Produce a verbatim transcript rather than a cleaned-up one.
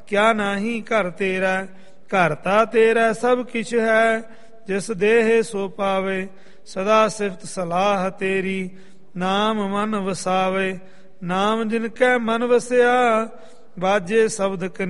ਕਿਆ ਨਾਹੀਂ ਘਰ ਤੇਰਾ। ਘਰ ਤਾ ਤੇਰਾ ਸਭ ਕਿਛ ਹੈ, ਜਿਸ ਦੇਹ ਸੋ ਪਾਵੇ। ਸਦਾ ਸਿਫਤ ਸਲਾਹ ਤੇਰੀ, ਨਾਮ ਮਨ ਵਸਾਵੇ। ਨਾਮ ਜਿਨ ਕੈ ਮਨ ਵਸਿਆ, ਬਾਜੇ ਸ਼ਬਦ ਕਨਿ